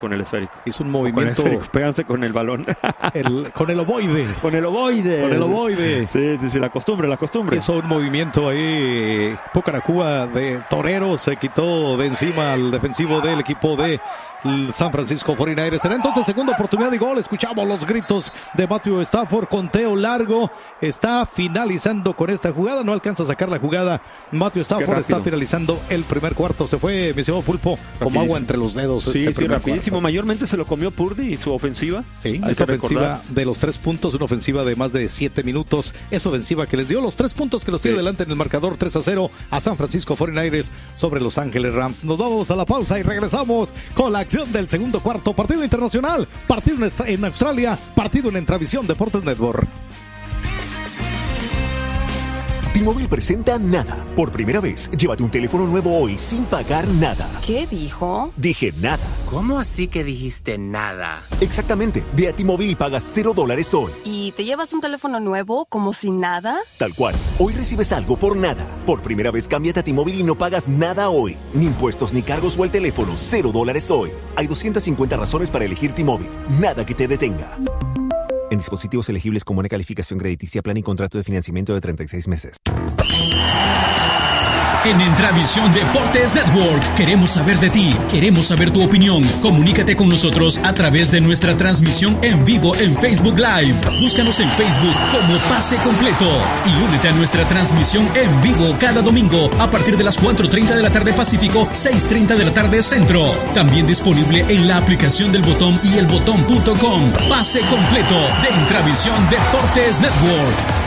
con el esférico. Hizo un movimiento. Péganse con el balón. Con el ovoide. Con el ovoide. Con el ovoide. Sí, la costumbre. Hizo un movimiento ahí. Pucaracúa de torero se quitó de encima al defensivo del equipo de San Francisco 49ers. Será entonces segunda oportunidad y gol. Escuchamos los gritos de Matthew Stafford. Conteo largo. Está finalizando con esta jugada. No alcanza a sacar la jugada. Matthew Stafford está finalizando el primer cuarto. Se fue, mi señor Pulpo, como agua entre los dedos. Sí, rapidísimo. Cuarto. Mayormente se lo comió Purdy y su ofensiva. Sí, esa ofensiva de los 3 puntos, una ofensiva de más de 7 minutos. Esa ofensiva que les dio los 3 puntos que los tiene delante en el marcador 3-0 a San Francisco 49ers sobre Los Ángeles Rams. Nos vamos a la pausa y regresamos con la acción del segundo cuarto. Partido internacional, partido en Australia, partido en Entravisión Deportes Network. T-Mobile presenta Nada. Por primera vez, llévate un teléfono nuevo hoy sin pagar nada. ¿Qué dijo? Dije nada. ¿Cómo así que dijiste nada? Exactamente. Ve a T-Mobile y pagas $0 hoy. ¿Y te llevas un teléfono nuevo como si nada? Tal cual. Hoy recibes algo por nada. Por primera vez, cámbiate a T-Mobile y no pagas nada hoy. Ni impuestos, ni cargos o el teléfono. $0 hoy. Hay 250 razones para elegir T-Mobile. Nada que te detenga. En dispositivos elegibles con buena calificación crediticia, plan y contrato de financiamiento de 36 meses. En Entravisión Deportes Network queremos saber de ti, queremos saber tu opinión. Comunícate con nosotros a través de nuestra transmisión en vivo en Facebook Live. Búscanos en Facebook como Pase Completo y únete a nuestra transmisión en vivo cada domingo a partir de las 4:30 de la tarde Pacífico, 6:30 de la tarde Centro. También disponible en la aplicación del Botón y elbotón.com. Pase Completo de Entravisión Deportes Network.